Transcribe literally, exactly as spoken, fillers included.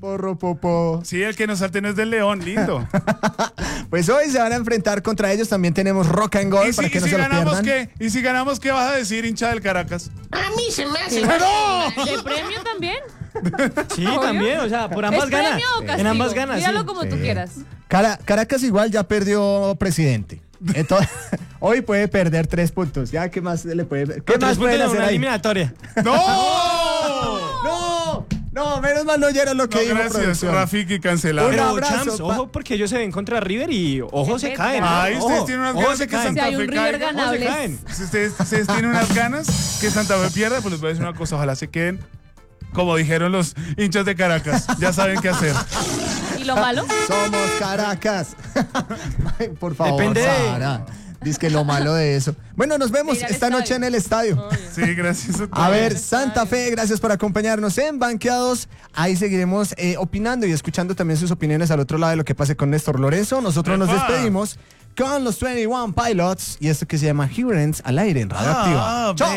Porro Popó. Sí, el que nos salte no es del León, lindo. Pues hoy se van a enfrentar contra ellos. También tenemos Rock and Gold ¿Y si, para que y no si se lo ganamos pierdan. qué? ¿Y si ganamos qué vas a decir, hincha del Caracas? A mí se me hace. ¿De premio también? Sí, ¿Obvio? también, o sea, por ambas ¿Es ganas. premio o castigo? En ambas ganas. Míralo sí. como Sí. tú quieras. Cara- Caracas igual ya perdió presidente. Entonces, hoy puede perder tres puntos. Ya, ¿qué más le puede? ¿Qué Con más tres puntos pueden en hacer una ahí? eliminatoria. ¡No! No, no, menos mal no oyeron lo que No, dijo gracias, producción. Rafiki cancelado. Un Pero abrazo, Champs, pa- ojo, porque ellos se ven contra River y ojo, Es se verdad. caen. ¿no? Ay, ustedes Ojo, tienen unas ojo, ganas se de que caen. Si Santa hay un Fe River caiga. Ojo, se ganable. caen. Si ustedes, ustedes tienen unas ganas que Santa Fe pierda, pues les voy a decir una cosa, ojalá se queden, como dijeron los hinchas de Caracas, ya saben qué hacer. ¿Y lo malo? Somos Caracas. Ay, por favor, Depende de- Sara. Dice que lo malo de eso. Bueno, nos vemos Ir al esta noche estadio. en el estadio. Sí, gracias a todos. A ver, Santa Fe, gracias por acompañarnos en Banqueados. Ahí seguiremos eh, opinando y escuchando también sus opiniones al otro lado de lo que pase con Néstor Lorenzo. Nosotros nos ¡Epa! despedimos con los veintiuno Pilots y esto que se llama Hurens al aire en Radioactiva. Ah, Chao.